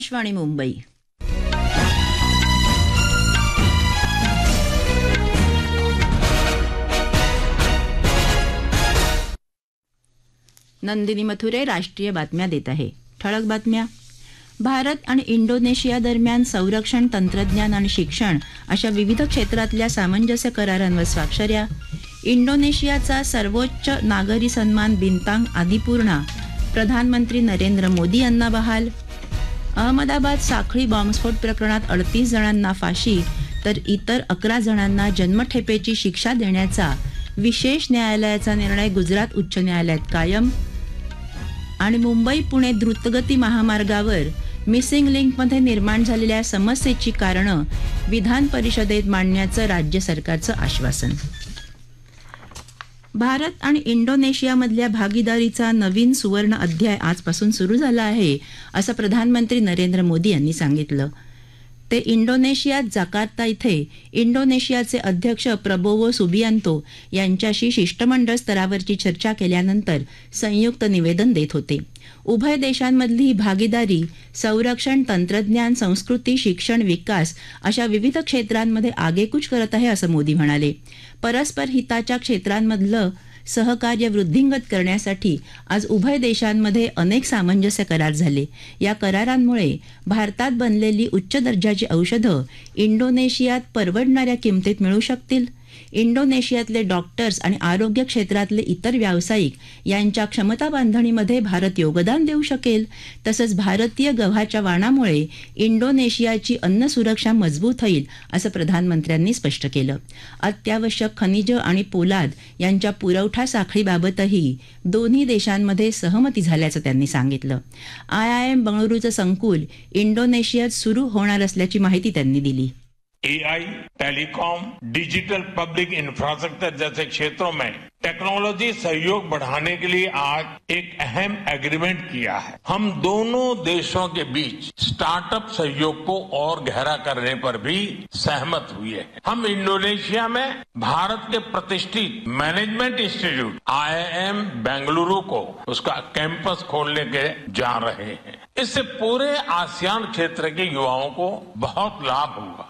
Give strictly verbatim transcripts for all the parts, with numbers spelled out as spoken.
आकाशवाणी मुंबई. नंदिनी मथुरे राष्ट्रीय बातम्या देत आहे. ठळक बातम्या. भारत आणि इंडोनेशिया दरम्यान संरक्षण, तंत्रज्ञान आणि शिक्षण अशा विविध क्षेत्रातल्या सामंजस्य करारांवर स्वाक्षऱ्या. इंडोनेशियाचा सर्वोच्च नागरी सन्मान बिंतांग आदिपूर्णा प्रधानमंत्री नरेंद्र मोदी यांना बहाल. अहमदाबाद साखळी बॉम्बस्फोट प्रकरणात अडतीस जणांना फाशी तर इतर अकरा जणांना जन्मठेपेची शिक्षा देण्याचा विशेष न्यायालयाचा निर्णय गुजरात उच्च न्यायालयात कायम. आणि मुंबई पुणे द्रुतगती महामार्गावर मिसिंग लिंकमध्ये निर्माण झालेल्या समस्येची कारणं विधान परिषदेत मांडण्याचं राज्य सरकारचं आश्वासन. भारत आणि इंडोनेशियामधल्या भागीदारीचा नवीन सुवर्ण अध्याय आजपासून सुरू झाला आहे असं प्रधानमंत्री नरेंद्र मोदी यांनी सांगितलं. ते इंडोनेशियात जकार्ता इथे इंडोनेशियाचे अध्यक्ष प्रबोवो सुबियांतो यांच्याशी शिष्टमंडळ स्तरावरची चर्चा केल्यानंतर संयुक्त निवेदन देत होते. उभय देशांमधली ही भागीदारी संरक्षण, तंत्रज्ञान, संस्कृती, शिक्षण, विकास अशा विविध क्षेत्रांमध्ये आगेकूच करत आहे असं मोदी म्हणाले. परस्पर हिताच्या क्षेत्रांमधलं सहकार्य वृद्धिंगत करण्यासाठी आज उभय देशांमध्ये अनेक सामंजस्य करार झाले. या करारांमुळे भारतात बनलेली उच्च दर्जाची औषधं इंडोनेशियात परवडणाऱ्या किमतीत मिळू शकतील. इंडोनेशियातले डॉक्टर्स आणि आरोग्य क्षेत्रातले इतर व्यावसायिक यांच्या क्षमता बांधणीमध्ये भारत योगदान देऊ शकेल. तसंच भारतीय गव्हाच्या वाणामुळे इंडोनेशियाची अन्न सुरक्षा मजबूत होईल असं प्रधानमंत्र्यांनी स्पष्ट केलं. अत्यावश्यक खनिजं आणि पोलाद यांच्या पुरवठा साखळीबाबतही दोन्ही देशांमध्ये सहमती झाल्याचं त्यांनी सांगितलं. आय आय एम बंगळुरूचं संकुल इंडोनेशियात सुरू होणार असल्याची माहिती त्यांनी दिली. एआई, टेलीकॉम, डिजिटल पब्लिक इंफ्रास्ट्रक्चर जैसे क्षेत्रों में टेक्नोलॉजी सहयोग बढ़ाने के लिए आज एक अहम एग्रीमेंट किया है. हम दोनों देशों के बीच स्टार्टअप सहयोग को और गहरा करने पर भी सहमत हुए हैं. हम इंडोनेशिया में भारत के प्रतिष्ठित management institute I I am Bengaluru को उसका कैंपस खोलने के जा रहे हैं. इससे पूरे आसियान क्षेत्र के युवाओं को बहुत लाभ होगा.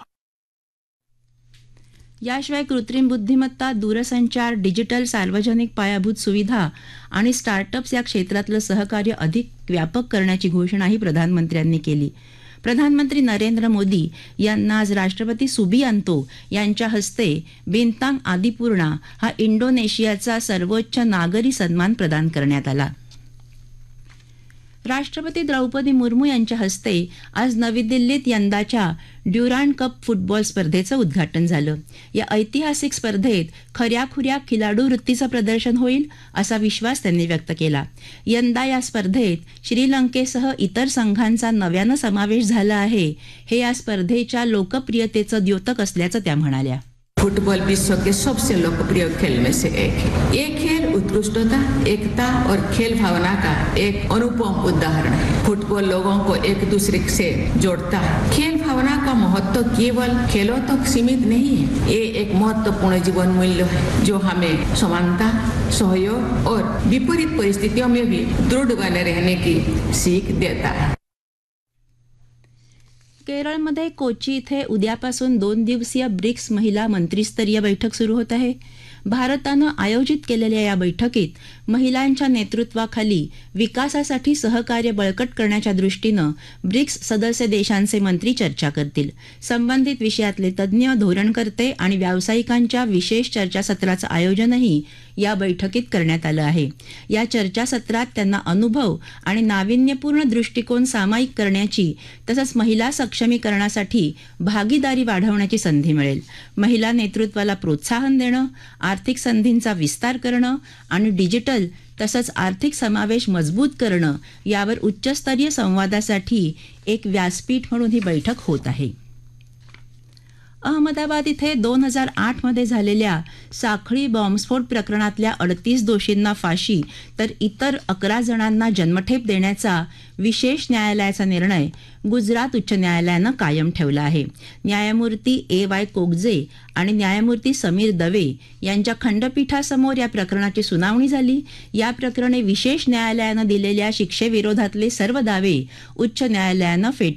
याशिवाय कृत्रिम बुद्धिमत्ता, दूरसंचार, डिजिटल सार्वजनिक पायाभूत सुविधा आणि स्टार्टअप्स या क्षेत्रातलं सहकार्य अधिक व्यापक करण्याची घोषणाही प्रधानमंत्र्यांनी केली. प्रधानमंत्री नरेंद्र मोदी यांना आज राष्ट्रपती सुबियांतो यांच्या हस्ते बिंतांग आदिपूर्णा हा इंडोनेशियाचा सर्वोच्च नागरी सन्मान प्रदान करण्यात आला. राष्ट्रपती द्रौपदी मुर्मू यांच्या हस्ते आज नवी दिल्लीत यंदाच्या ड्युरांड कप फुटबॉल स्पर्धेचं उद्घाटन झालं. या ऐतिहासिक स्पर्धेत खऱ्याखुऱ्या खिलाडू वृत्तीचं प्रदर्शन होईल असा विश्वास त्यांनी व्यक्त केला. यंदा या स्पर्धेत श्रीलंकेसह इतर संघांचा नव्यानं समावेश झाला आहे. हे या स्पर्धेच्या लोकप्रियतेचं द्योतक असल्याचं त्या म्हणाल्या. फुटबॉल विश्व के सबसे लोकप्रिय खेल में से एक है. ये खेल उत्कृष्टता, एकता और खेल भावना का एक अनुपम उदाहरण है. फुटबॉल लोगों को एक दूसरे से जोड़ता है. खेल भावना का महत्व केवल खेलों तक सीमित नहीं है. ये एक महत्वपूर्ण जीवन मूल्य है जो हमें समानता, सहयोग और विपरीत परिस्थितियों में भी दृढ़ बने रहने की सीख देता है. केरळमध्ये कोची इथे उद्यापासून दोन दिवसीय ब्रिक्स महिला मंत्रिस्तरीय बैठक सुरू होत आहे. भारतानं आयोजित केलेल्या या बैठकीत महिलांच्या नेतृत्वाखाली विकासासाठी सहकार्य बळकट करण्याच्या दृष्टीनं ब्रिक्स सदस्य देशांचे मंत्री चर्चा करतील. संबंधित विषयातले तज्ज्ञ, धोरणकर्ते आणि व्यावसायिकांच्या विशेष चर्चासत्राचं आयोजनही या बैठकीत करण्यात आलं आहे. या चर्चासत्रात त्यांना अनुभव आणि नाविन्यपूर्ण दृष्टिकोन सामायिक करण्याची तसंच महिला सक्षमीकरणासाठी भागीदारी वाढवण्याची संधी मिळेल. महिला नेतृत्वाला प्रोत्साहन देणं, आर्थिक संधींचा विस्तार करणं आणि डिजिटल तसंच आर्थिक समावेश मजबूत करणं यावर उच्चस्तरीय संवादासाठी एक व्यासपीठ म्हणून ही बैठक होत आहे. अहमदाबाद इथे दोन हजार आठ मध्ये झालेल्या साखळी बॉम्बस्फोट प्रकरणातल्या अडतीस दोषींना फाशी तर इतर अकरा जणांना जन्मठेप देण्याचा विशेष न्यायालयाचा निर्णय गुजरात उच्च न्यायालयानं कायम ठेवला आहे. न्यायमूर्ती ए वाय कोगजे आणि न्यायमूर्ती समीर दवे यांच्या खंडपीठासमोर या प्रकरणाची सुनावणी झाली. या प्रकरणी विशेष न्यायालयानं दिलेल्या शिक्षेविरोधातले सर्व दावे उच्च न्यायालयानं फेटाळले.